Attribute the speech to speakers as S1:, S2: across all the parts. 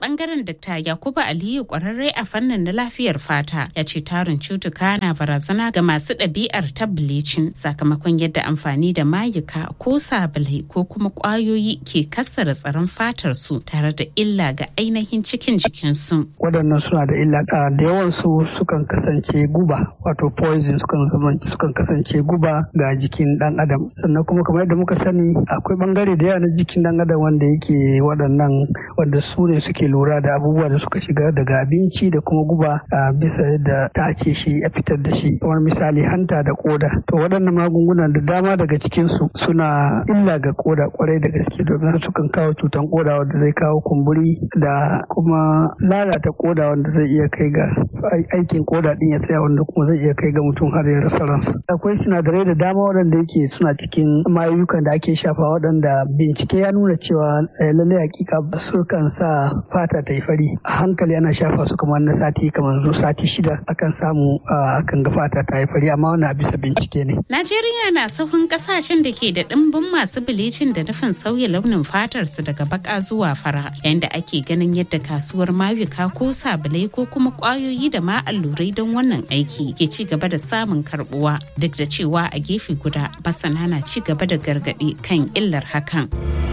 S1: bangaren Dr. Yakubu Aliyu kwararre a fannin na lafiyar fata ya ce tarin cutuka na barazana ga masu ɗabi'ar ta bleaching sakamakon yadda amfani da mayuka ko sabulai ko kuma ƙwayoyi ke kassara tsaron fatar su tare da illa ga ainihin cikin jikinsu.
S2: Waɗannan suna da illa da yawan su sukan kasance guba wato poison sukan kasance guba ga jikin ɗan adam. Sannan kuma kamar yadda muka sani akwai bangare da yawa na jikin ɗan adam wanda yake waɗannan wanda su ne suke lura da abubuwa da suka shiga daga abinci da kuma guba a bisa yadda ta ce shi a fitar da shi, kamar misali hanta da koda. To waɗannan magungunan da dama daga cikinsu suna illa ga koda kwarai da gaske domin sukan kawo cutan koda wanda zai kawo kumburi da kuma lalata koda wanda zai iya kai ga aikin koda din ya tsaya wanda kuma zai iya kai ga mutum har ya rasa ransa. Akwai sinadarai da dama waɗanda yake suna cikin mayukan da ake shafa waɗanda bincike ya nuna cewa lallai hakika sukan sa fata ta yi fari. A hankali ana shafa su kamar na sati 6 akan samu akan ga fata ta yi fari, amma wannan bisa bincike ne.
S1: Najeriya na sahun kasashen da ke da ɗimbin masu bilicin da nufin sauya launin fatar su daga baka zuwa fara, yayin da ake ganin yadda kasuwar mayuka ko sabulai ko kuma kwayoyi da ma allurai don wannan aiki ke ci gaba da samun karbuwa, duk da cewa a gefe guda masana na ci gaba da gargaɗi kan illar hakan.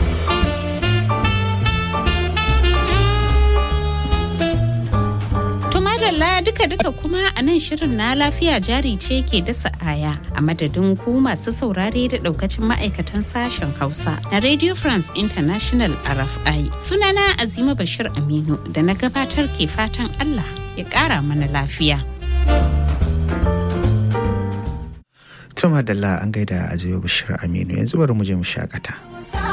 S1: Duka kuma a nan shirin na lafiya jari ce ke dasa aya a madadin ku masu saurare da daukacin ma'aikatan sashen Hausa na Radio France International RFI. Sunana Azima Bashir Aminu da na gabatar ke fatan Allah ya ƙara mana lafiya.
S3: Tuma Dalla an gaida Azima Bashir Aminu, yanzu bari mu je mu shakata.